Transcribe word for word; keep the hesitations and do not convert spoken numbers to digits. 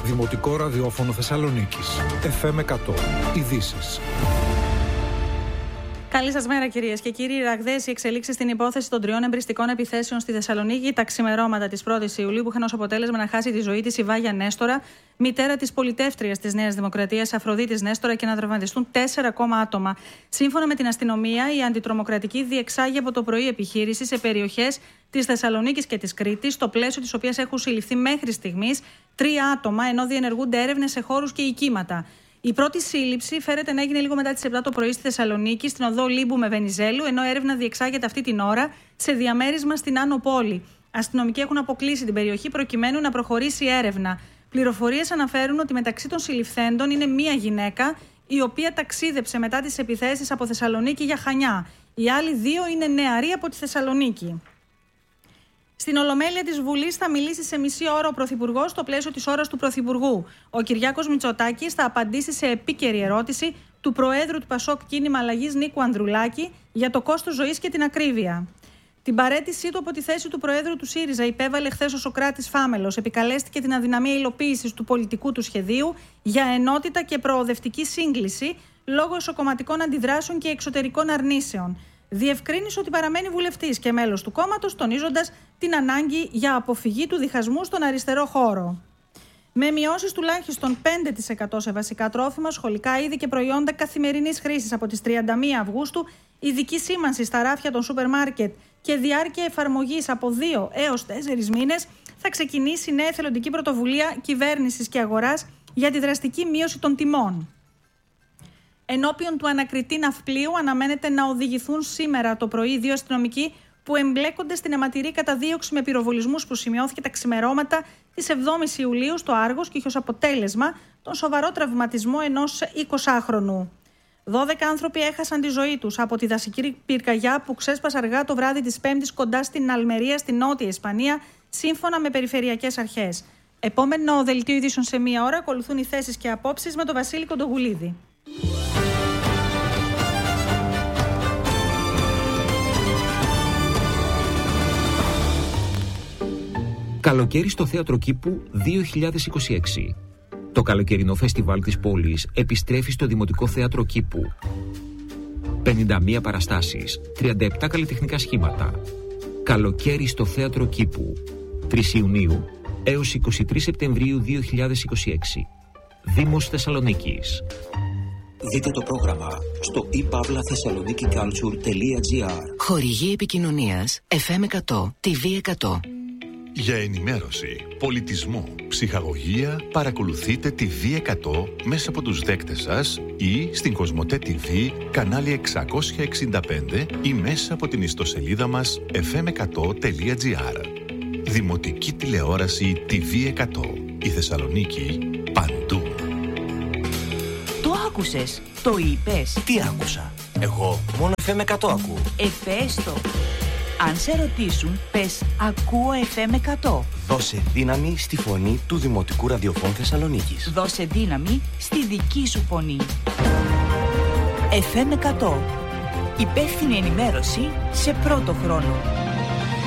Δημοτικό ραδιόφωνο Θεσσαλονίκης. εφ εμ εκατό. Ειδήσεις. Καλή σας μέρα, κυρίες και κύριοι. Ραγδαίες οι εξελίξεις στην υπόθεση των τριών εμπριστικών επιθέσεων στη Θεσσαλονίκη τα ξημερώματα της πρώτης Ιουλίου, που είχαν ως αποτέλεσμα να χάσει τη ζωή της η Βάγια Νέστορα, μητέρα της πολιτεύτριας της Νέας Δημοκρατίας Αφροδίτης Νέστορα, και να τραυματιστούν τέσσερα ακόμα άτομα. Σύμφωνα με την αστυνομία, η αντιτρομοκρατική διεξάγει από το πρωί επιχείρηση σε περιοχές της Θεσσαλονίκης και της Κρήτης, στο πλαίσιο της οποίας έχουν συλληφθεί μέχρι στιγμής τρία άτομα, ενώ διενεργούνται έρευνες σε χώρους και οικήματα. Η πρώτη σύλληψη φέρεται να έγινε λίγο μετά τις επτά το πρωί στη Θεσσαλονίκη, στην οδό Λίμπου με Βενιζέλου, ενώ έρευνα διεξάγεται αυτή την ώρα σε διαμέρισμα στην Άνω Πόλη. Αστυνομικοί έχουν αποκλείσει την περιοχή προκειμένου να προχωρήσει η έρευνα. Πληροφορίες αναφέρουν ότι μεταξύ των συλληφθέντων είναι μία γυναίκα, η οποία ταξίδεψε μετά τις επιθέσεις από Θεσσαλονίκη για Χανιά. Οι άλλοι δύο είναι νεαροί από τη Θεσσαλονίκη. Στην Ολομέλεια της Βουλής θα μιλήσει σε μισή ώρα ο Πρωθυπουργός στο πλαίσιο της ώρας του Πρωθυπουργού. Ο Κυριάκος Μητσοτάκης θα απαντήσει σε επίκαιρη ερώτηση του Προέδρου του Πασόκ Κίνημα Αλλαγής Νίκου Ανδρουλάκη για το κόστος ζωής και την ακρίβεια. Την παραίτησή του από τη θέση του Προέδρου του ΣΥΡΙΖΑ υπέβαλε χθες ο Σωκράτης Φάμελος. Επικαλέστηκε την αδυναμία υλοποίησης του πολιτικού του σχεδίου για ενότητα και προοδευτική σύγκληση λόγω εσωκομματικών αντιδράσεων και εξωτερικών αρνήσεων. Διευκρίνησε ότι παραμένει βουλευτής και μέλος του κόμματος, τονίζοντας την ανάγκη για αποφυγή του διχασμού στον αριστερό χώρο. Με μειώσεις τουλάχιστον πέντε τοις εκατό σε βασικά τρόφιμα, σχολικά είδη και προϊόντα καθημερινής χρήσης από τις τριάντα μία Αυγούστου, ειδική σήμανση στα ράφια των σούπερ μάρκετ και διάρκεια εφαρμογής από δύο έως τέσσερις μήνες, θα ξεκινήσει νέα εθελοντική πρωτοβουλία κυβέρνησης και αγοράς για τη δραστική μείωση των τιμών. Ενώπιον του ανακριτή ναυπλίου αναμένεται να οδηγηθούν σήμερα το πρωί δύο αστυνομικοί που εμπλέκονται στην αιματηρή καταδίωξη με πυροβολισμούς που σημειώθηκε τα ξημερώματα της εβδόμης Ιουλίου στο Άργος και είχε ως αποτέλεσμα τον σοβαρό τραυματισμό ενός εικοσάχρονου. δώδεκα άνθρωποι έχασαν τη ζωή τους από τη δασική πυρκαγιά που ξέσπασε αργά το βράδυ της Πέμπτης κοντά στην Αλμερία, στην Νότια Ισπανία, σύμφωνα με περιφερειακές αρχές. Επόμενο δελτίο ειδήσεων σε μία ώρα, ακολουθούν οι θέσεις και απόψεις με τον Βασίλη Κοντογουλίδη. Καλοκαίρι στο Θέατρο Κήπου δύο χιλιάδες είκοσι έξι. Το καλοκαιρινό φεστιβάλ της πόλης επιστρέφει στο Δημοτικό Θέατρο Κήπου. πενήντα μία παραστάσεις, τριάντα επτά καλλιτεχνικά σχήματα. Καλοκαίρι στο Θέατρο Κήπου. τρεις Ιουνίου έως είκοσι τρεις Σεπτεμβρίου δύο χιλιάδες είκοσι έξι. Δήμος Θεσσαλονίκης. Δείτε το πρόγραμμα στο e pavla thessaloniki culture τελεία gr. Χορηγή επικοινωνίας εφ εμ εκατό, τι βι εκατό. Για ενημέρωση, πολιτισμό, ψυχαγωγία, παρακολουθείτε τη βι εκατό μέσα από τους δέκτες σας ή στην Κοσμοτέ τι βι, κανάλι εξακόσια εξήντα πέντε ή μέσα από την ιστοσελίδα μας εφ εμ εκατό τελεία gr. Δημοτική τηλεόραση τι βι εκατό. Η Θεσσαλονίκη παντού. Το άκουσες, το είπες. Τι άκουσα? Εγώ μόνο εφ εμ εκατό ακούω. Εφέστο. Αν σε ρωτήσουν, πες ακούω εφ εμ εκατό. Δώσε δύναμη στη φωνή του Δημοτικού Ραδιοφώνου Θεσσαλονίκης. Δώσε δύναμη στη δική σου φωνή. εφ εμ εκατό. Υπεύθυνη ενημέρωση σε πρώτο χρόνο.